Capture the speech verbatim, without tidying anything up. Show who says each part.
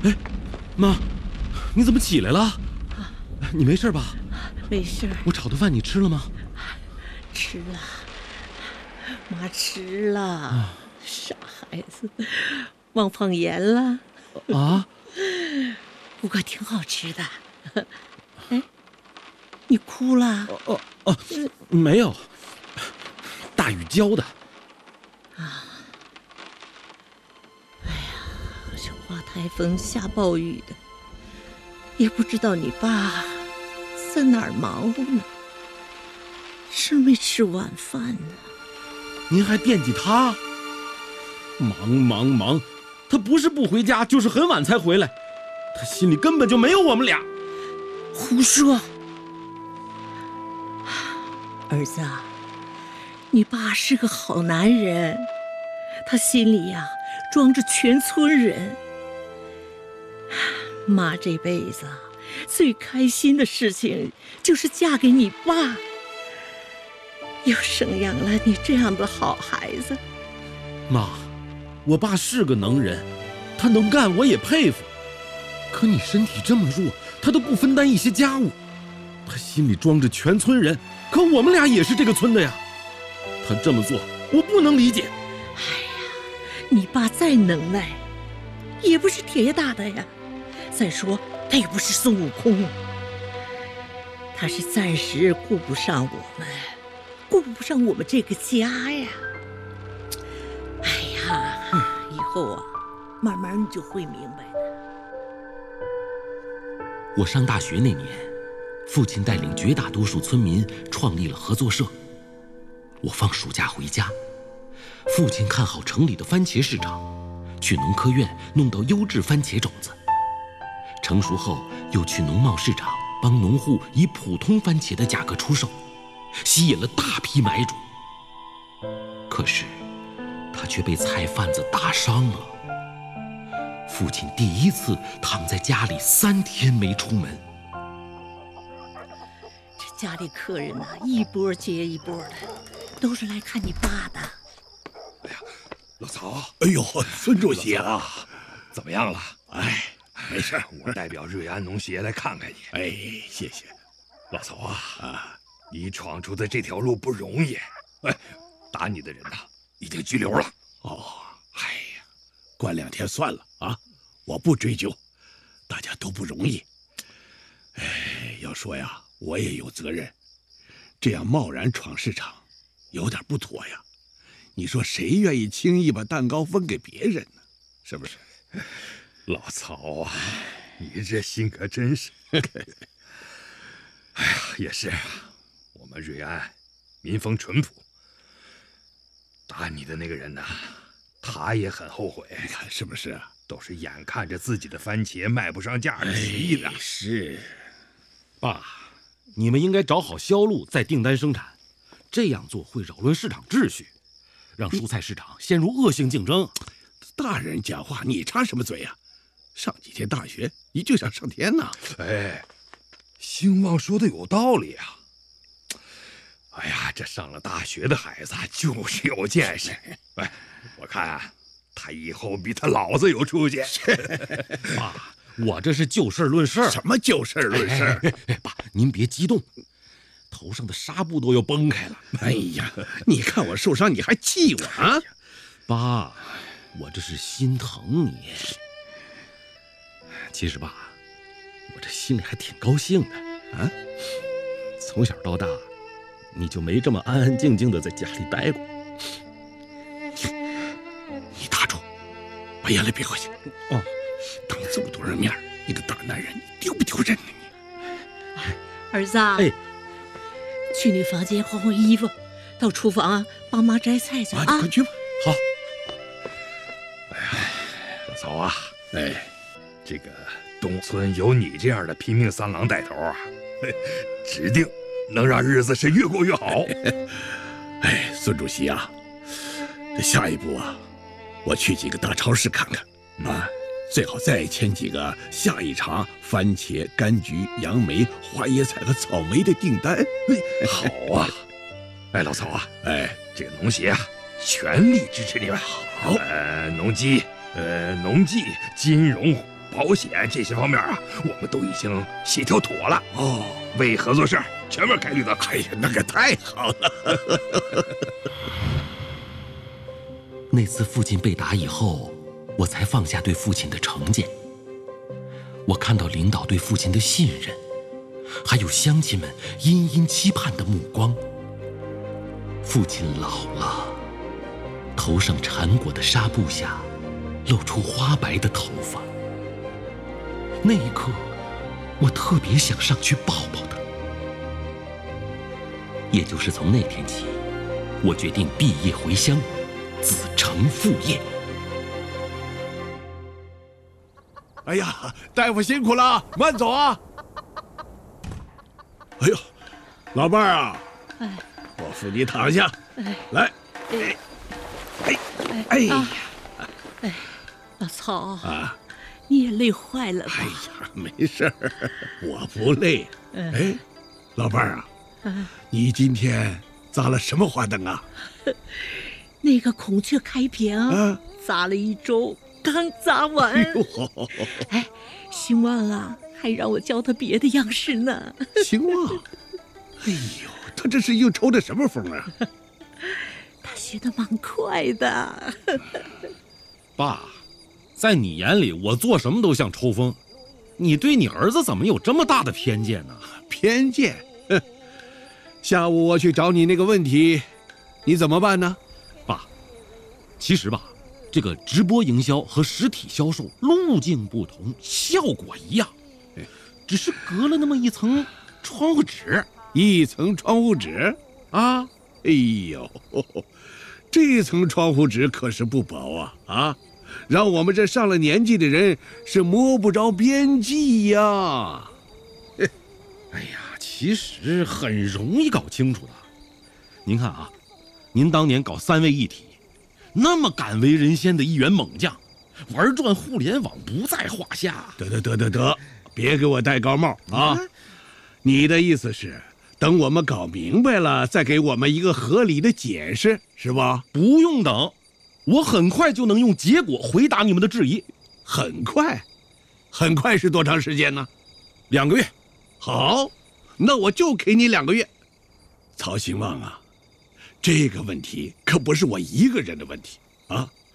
Speaker 1: 哎，妈，你怎么起来了？你没事吧？
Speaker 2: 没事。
Speaker 1: 我炒的饭你吃了吗？
Speaker 2: 吃了，妈吃了。啊、傻孩子，忘放盐了
Speaker 1: 啊？
Speaker 2: 不过挺好吃的。哎，你哭了？
Speaker 1: 哦哦哦，没有，大雨浇的。
Speaker 2: 啊！哎呀，这刮台风下暴雨的，也不知道你爸在哪儿忙活呢，吃没吃晚饭呢？
Speaker 1: 您还惦记他？忙忙忙，他不是不回家，就是很晚才回来。他心里根本就没有我们俩。
Speaker 2: 胡说！儿子，你爸是个好男人，他心里呀装着全村人。妈这辈子最开心的事情就是嫁给你爸，又生养了你这样的好孩子。
Speaker 1: 妈，我爸是个能人，他能干我也佩服。可你身体这么弱，他都不分担一些家务，他心里装着全村人，可我们俩也是这个村的呀。他这么做，我不能理解。
Speaker 2: 哎呀，你爸再能耐，也不是铁大的呀。再说，他也不是孙悟空，他是暂时顾不上我们，顾不上我们这个家呀。哎呀，嗯、以后啊，慢慢你就会明白的。
Speaker 3: 我上大学那年，父亲带领绝大多数村民创立了合作社。我放暑假回家，父亲看好城里的番茄市场，去农科院弄到优质番茄种子，成熟后又去农贸市场帮农户以普通番茄的价格出售，吸引了大批买主。可是他却被菜贩子打伤了。父亲第一次躺在家里三天没出门。
Speaker 2: 这家里客人呐、啊，一波接一波的，都是来看你爸的。
Speaker 4: 哎呀，老曹，
Speaker 5: 哎呦，孙主席啊，
Speaker 4: 怎么样了？
Speaker 5: 哎，没事，
Speaker 4: 我代表瑞安农协来看看你。
Speaker 5: 哎，谢谢。
Speaker 4: 老曹啊，啊，你闯出的这条路不容易。哎，打你的人呐，已经拘留了。
Speaker 5: 哦，哎呀，关两天算了啊，我不追究，大家都不容易。哎，要说呀，我也有责任，这样贸然闯市场，有点不妥呀。你说谁愿意轻易把蛋糕分给别人呢？是不是？
Speaker 4: 老曹啊，你这心可真是……哎呀，也是啊，我们瑞安民风淳朴，打你的那个人呐，他也很后悔。
Speaker 5: 你看是不是啊？
Speaker 4: 都是眼看着自己的番茄卖不上价而急的。
Speaker 5: 哎、是，
Speaker 1: 爸，你们应该找好销路再订单生产，这样做会扰乱市场秩序，让蔬菜市场陷入恶性竞争。
Speaker 5: 大人讲话，你插什么嘴呀、啊？上几天大学，你就想上天呐？
Speaker 4: 哎，兴旺说的有道理啊。哎呀，这上了大学的孩子就是有见识。哎，我看他以后比他老子有出息。
Speaker 1: 爸，我这是就事论事。
Speaker 5: 什么就事论事？哎哎
Speaker 1: 哎，爸，您别激动，头上的纱布都要崩开了。
Speaker 5: 哎呀，你看我受伤，你还气我啊？
Speaker 1: 爸，我这是心疼你。其实爸，我这心里还挺高兴的啊。从小到大，你就没这么安安静静的在家里待过。
Speaker 5: 你打住，把眼泪憋回去。
Speaker 1: 哦，
Speaker 5: 当这么多人面，一个大男人，你丢不丢人呢？
Speaker 2: 你，儿子，哎，去你房间换换衣服，到厨房啊帮妈摘菜去啊！
Speaker 5: 啊，快去吧。
Speaker 1: 好。
Speaker 4: 哎呀，老曹啊，
Speaker 5: 哎，
Speaker 4: 这个东村有你这样的拼命三郎带头啊，指定能让日子是越过越好。
Speaker 5: 哎，孙主席啊，这下一步啊，我去几个大超市看看啊，最好再签几个下一茬番茄、柑橘、杨梅、花椰菜和草莓的订单。
Speaker 4: 好啊，哎，老曹啊，
Speaker 5: 哎，
Speaker 4: 这个农协啊，全力支持你们。
Speaker 5: 好，
Speaker 4: 呃，农机、呃，农技、金融、 保险这些方面啊，我们都已经协调妥了。
Speaker 5: 哦，
Speaker 4: 为合作社全面开绿灯。
Speaker 5: 哎呀，那可太好了！
Speaker 3: 那次父亲被打以后，我才放下对父亲的成见。我看到领导对父亲的信任，还有乡亲们殷殷期盼的目光。父亲老了，头上缠裹的纱布下露出花白的头发。那一刻，我特别想上去抱抱他。也就是从那天起，我决定毕业回乡，子承父业。
Speaker 5: 哎呀，大夫辛苦了，慢走啊！哎呦，老伴儿啊，
Speaker 2: 哎，
Speaker 5: 我扶你躺下，
Speaker 2: 哎，
Speaker 5: 来，
Speaker 2: 哎，
Speaker 5: 哎，哎呀，
Speaker 2: 哎，老曹
Speaker 5: 啊，
Speaker 2: 你也累坏了吧？
Speaker 5: 哎呀，没事儿，我不累。哎，老伴儿啊，
Speaker 2: 啊，
Speaker 5: 你今天砸了什么花灯啊？
Speaker 2: 那个孔雀开屏，
Speaker 5: 啊，
Speaker 2: 砸了一周，刚砸完。
Speaker 5: 哎呦，
Speaker 2: 哎，兴旺啊，还让我教他别的样式呢。
Speaker 5: 兴旺，哎呦，他这是又抽的什么风啊？
Speaker 2: 他学的蛮快的。
Speaker 1: 爸，在你眼里，我做什么都像抽风，你对你儿子怎么有这么大的偏见呢？
Speaker 5: 偏见，哼！下午我去找你那个问题，你怎么办呢？
Speaker 1: 爸，其实吧，这个直播营销和实体销售路径不同，效果一样，只是隔了那么一层窗户纸。
Speaker 5: 一层窗户纸
Speaker 1: 啊！
Speaker 5: 哎呦，这层窗户纸可是不薄啊啊！让我们这上了年纪的人是摸不着边际呀。
Speaker 1: 哎呀，其实很容易搞清楚的。您看啊，您当年搞三位一体，那么敢为人先的一员猛将，玩转互联网不在话下。
Speaker 5: 得得得得得，别给我戴高帽啊！你的意思是，等我们搞明白了，再给我们一个合理的解释，是吧？
Speaker 1: 不用等，我很快就能用结果回答你们的质疑。
Speaker 5: 很快，很快是多长时间呢？
Speaker 1: 两个月。
Speaker 5: 好，那我就给你两个月。曹兴旺啊，这个问题可不是我一个人的问题啊，